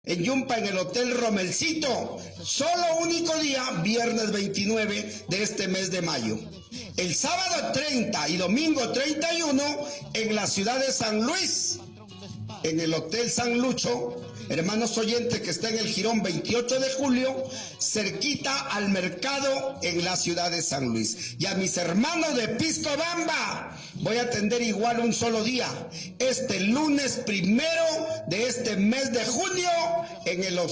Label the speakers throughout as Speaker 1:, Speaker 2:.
Speaker 1: en Yumpa, en el Hotel Romelcito. Solo único día, viernes 29 de este mes de mayo. El sábado 30 y domingo 31 en la ciudad de San Luis, en el Hotel San Lucho, hermanos oyentes, que está en el Jirón 28 de julio, cerquita al mercado en la ciudad de San Luis. Y a mis hermanos de Piscobamba voy a atender igual un solo día, este lunes 1 de este mes de junio, en el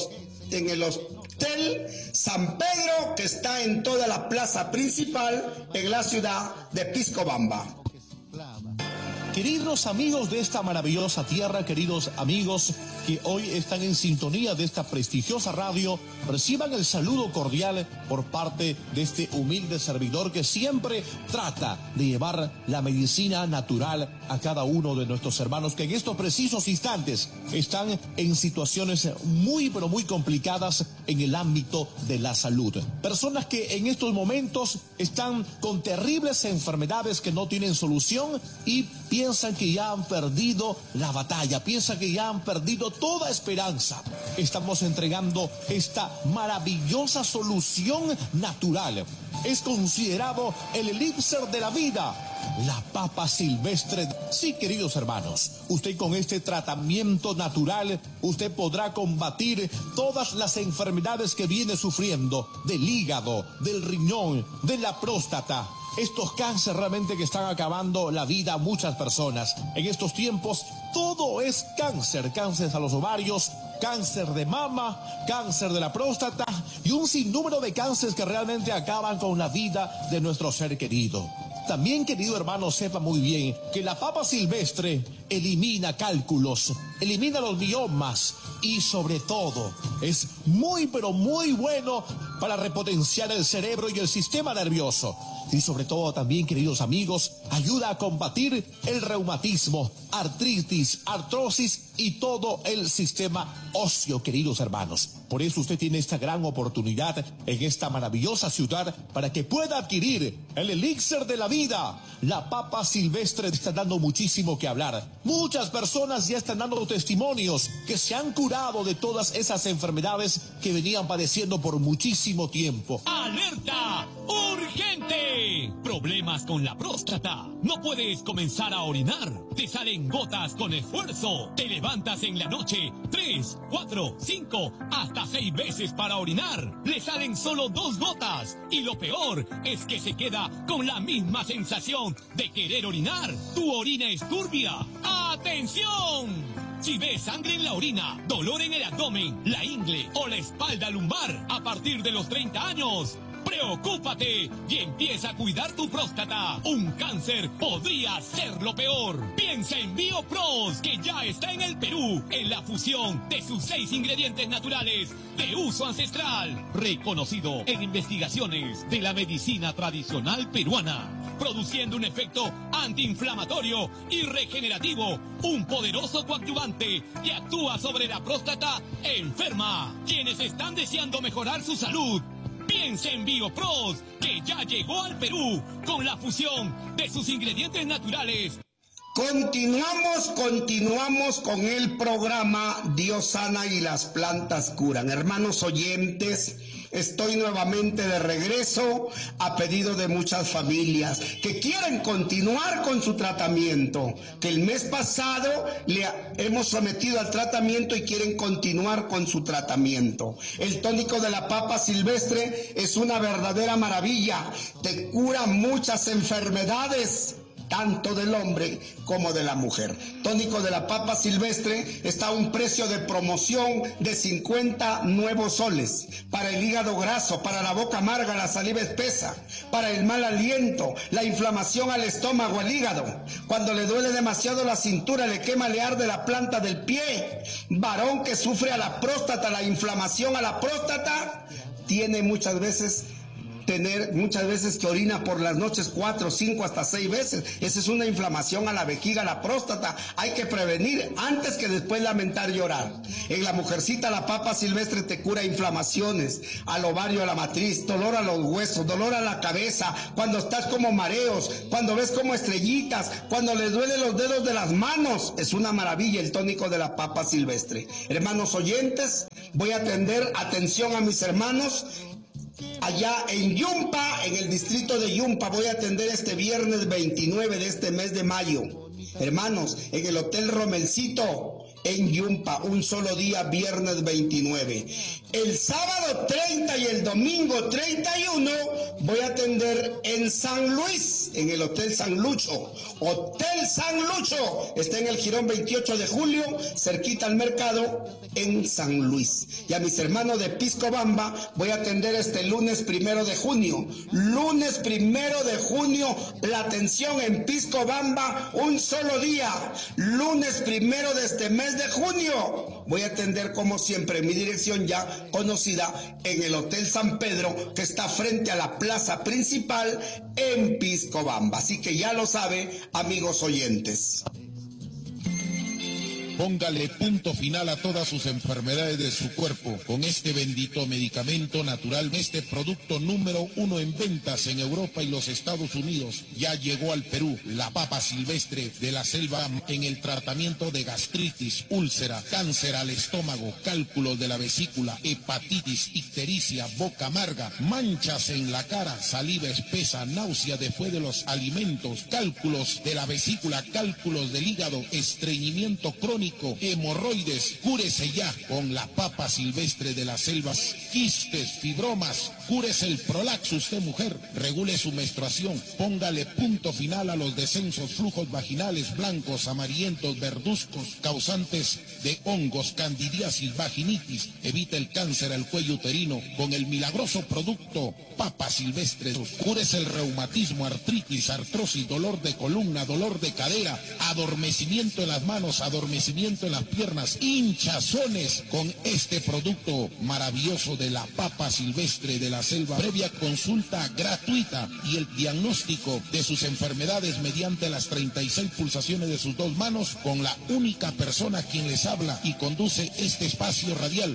Speaker 1: Hotel San Pedro, que está en toda la plaza principal en la ciudad de Piscobamba.
Speaker 2: Queridos amigos de esta maravillosa tierra, queridos amigos que hoy están en sintonía de esta prestigiosa radio, reciban el saludo cordial por parte de este humilde servidor que siempre trata de llevar la medicina natural a cada uno de nuestros hermanos que en estos precisos instantes están en situaciones muy pero muy complicadas en el ámbito de la salud. Personas que en estos momentos están con terribles enfermedades que no tienen solución y piensan que ya han perdido la batalla, piensan que ya han perdido toda esperanza. Estamos entregando esta maravillosa solución natural. Es considerado el elixir de la vida, la papa silvestre. Sí, queridos hermanos, usted con este tratamiento natural, usted podrá combatir todas las enfermedades que viene sufriendo, del hígado, del riñón, de la próstata. Estos cánceres realmente que están acabando la vida a muchas personas. En estos tiempos todo es cáncer, cáncer a los ovarios, cáncer de mama, cáncer de la próstata y un sinnúmero de cánceres que realmente acaban con la vida de nuestro ser querido. También, querido hermano, sepa muy bien que la papa silvestre elimina cálculos, elimina los miomas y sobre todo es muy pero muy bueno para repotenciar el cerebro y el sistema nervioso. Y sobre todo también, queridos amigos, ayuda a combatir el reumatismo, artritis, artrosis y todo el sistema óseo, queridos hermanos. Por eso usted tiene esta gran oportunidad en esta maravillosa ciudad para que pueda adquirir el elixir de la vida. La papa silvestre está dando muchísimo que hablar. Muchas personas ya están dando testimonios que se han curado de todas esas enfermedades que venían padeciendo por muchísimo tiempo.
Speaker 3: ¡Alerta! ¡Urgente! Problemas con la próstata. No puedes comenzar a orinar. Te salen gotas con esfuerzo. Te levantas en la noche 3, 4, 5, hasta 6 veces para orinar. Le salen solo 2 gotas. Y lo peor es que se queda con la misma sensación de querer orinar. Tu orina es turbia. ¡Atención! Si ves sangre en la orina, dolor en el abdomen, la ingle o la espalda lumbar a partir de los 30 años, preocúpate y empieza a cuidar tu próstata. Un cáncer podría ser lo peor. Piensa en BioPros, que ya está en el Perú, en la fusión de sus 6 ingredientes naturales de uso ancestral, reconocido en investigaciones de la medicina tradicional peruana, produciendo un efecto antiinflamatorio y regenerativo, un poderoso coadyuvante que actúa sobre la próstata enferma. Quienes están deseando mejorar su salud, piensa en BioPros, que ya llegó al Perú con la fusión de sus ingredientes naturales.
Speaker 1: Continuamos con el programa Dios sana y las plantas curan. Hermanos oyentes, estoy nuevamente de regreso a pedido de muchas familias que quieren continuar con su tratamiento, que el mes pasado le hemos sometido al tratamiento y quieren continuar con su tratamiento. El tónico de la papa silvestre es una verdadera maravilla, te cura muchas enfermedades, tanto del hombre como de la mujer. Tónico de la papa silvestre está a un precio de promoción de 50 nuevos soles. Para el hígado graso, para la boca amarga, la saliva espesa, para el mal aliento, la inflamación al estómago, al hígado. Cuando le duele demasiado la cintura, le quema, le arde la planta del pie. Varón que sufre a la próstata, la inflamación a la próstata, tiene muchas veces tener muchas veces que orina por las noches 4, 5, hasta 6 veces. Esa es una inflamación a la vejiga, a la próstata. Hay que prevenir antes que después lamentar llorar. En la mujercita, la papa silvestre te cura inflamaciones al ovario, a la matriz, dolor a los huesos, dolor a la cabeza, cuando estás como mareos, cuando ves como estrellitas, cuando les duelen los dedos de las manos. Es una maravilla el tónico de la papa silvestre. Hermanos oyentes, voy a atender, atención a mis hermanos, allá en Yumpa, en el distrito de Yumpa, voy a atender este viernes 29 de este mes de mayo. Hermanos, en el Hotel Romelcito, en Yumpa, un solo día, viernes 29. El sábado 30 y el domingo 31 voy a atender en San Luis, en el Hotel San Lucho. Hotel San Lucho está en el Jirón 28 de julio, cerquita al mercado, en San Luis. Y a mis hermanos de Piscobamba voy a atender este lunes 1 de junio. Lunes 1 de junio, la atención en Piscobamba, un solo día. Lunes 1 de este mes de junio voy a atender como siempre, mi dirección ya conocida, en el Hotel San Pedro, que está frente a la plaza principal en Piscobamba. Así que ya lo sabe, amigos oyentes.
Speaker 4: Póngale punto final a todas sus enfermedades de su cuerpo con este bendito medicamento natural. Este producto número 1 en ventas en Europa y los Estados Unidos ya llegó al Perú. La papa silvestre de la selva, en el tratamiento de gastritis, úlcera, cáncer al estómago, cálculos de la vesícula, hepatitis, ictericia, boca amarga, manchas en la cara, saliva espesa, náusea después de los alimentos, cálculos de la vesícula, cálculos del hígado, estreñimiento crónico, hemorroides. Cúrese ya con la papa silvestre de las selvas. Quistes, fibromas, cúrese el prolaxus de mujer, regule su menstruación, póngale punto final a los descensos, flujos vaginales blancos, amarillentos, verduzcos, causantes de hongos, candidiasis, vaginitis, evita el cáncer al cuello uterino con el milagroso producto papa silvestre. Cúrese el reumatismo, artritis, artrosis, dolor de columna, dolor de cadera, adormecimiento en las manos, adormecimiento en las piernas, hinchazones con este producto maravilloso de la papa silvestre de la selva. Previa consulta gratuita y el diagnóstico de sus enfermedades mediante las 36 pulsaciones de sus 2 manos con la única persona quien les habla y conduce este espacio radial.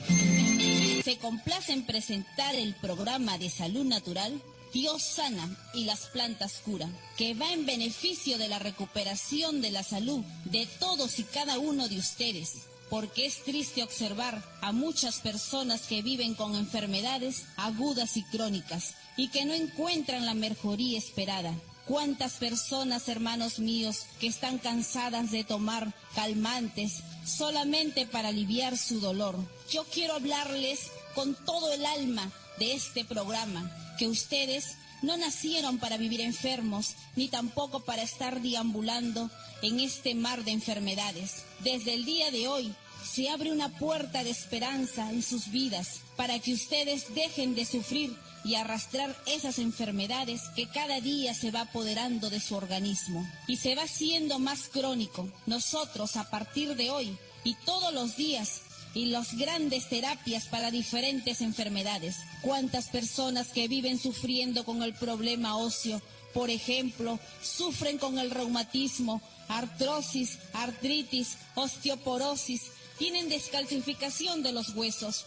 Speaker 5: Se complace en presentar el programa de salud natural Dios sana y las plantas curan, que va en beneficio de la recuperación de la salud de todos y cada uno de ustedes, porque es triste observar a muchas personas que viven con enfermedades agudas y crónicas y que no encuentran la mejoría esperada. ¿Cuántas personas, hermanos míos, que están cansadas de tomar calmantes solamente para aliviar su dolor? Yo quiero hablarles con todo el alma de este programa, que ustedes no nacieron para vivir enfermos, ni tampoco para estar deambulando en este mar de enfermedades. Desde el día de hoy se abre una puerta de esperanza en sus vidas para que ustedes dejen de sufrir y arrastrar esas enfermedades que cada día se va apoderando de su organismo y se va haciendo más crónico. Nosotros, a partir de hoy y todos los días, y las grandes terapias para diferentes enfermedades. ¿Cuántas personas que viven sufriendo con el problema óseo, por ejemplo, sufren con el reumatismo, artrosis, artritis, osteoporosis, tienen descalcificación de los huesos?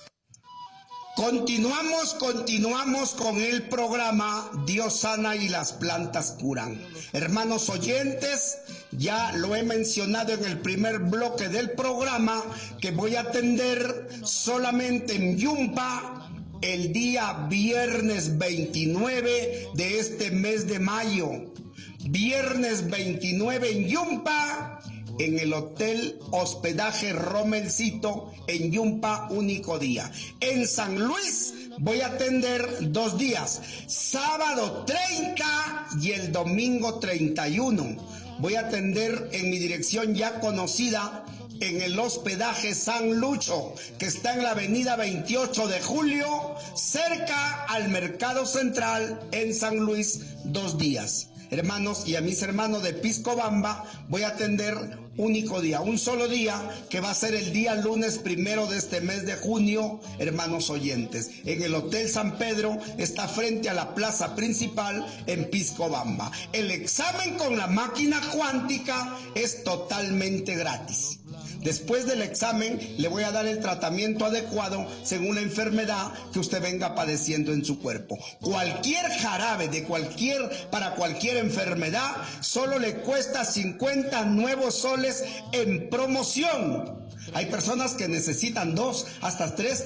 Speaker 1: Continuamos con el programa Dios sana y las plantas curan. Hermanos oyentes, ya lo he mencionado en el primer bloque del programa, que voy a atender solamente en Yumpa el día viernes 29 de este mes de mayo. Viernes 29 en Yumpa, en el Hotel Hospedaje Romelcito, en Yumpa, único día. En San Luis voy a atender 2 días, sábado 30 y el domingo 31. Voy a atender en mi dirección ya conocida, en el hospedaje San Lucho, que está en la avenida 28 de julio, cerca al Mercado Central, en San Luis, 2 días. Hermanos, y a mis hermanos de Piscobamba voy a atender único día, un solo día, que va a ser el día lunes 1 de este mes de junio, hermanos oyentes. En el Hotel San Pedro, está frente a la plaza principal en Piscobamba. El examen con la máquina cuántica es totalmente gratis. Después del examen le voy a dar el tratamiento adecuado según la enfermedad que usted venga padeciendo en su cuerpo. Cualquier jarabe para cualquier enfermedad solo le cuesta 50 nuevos soles en promoción. Hay personas que necesitan 2 hasta 3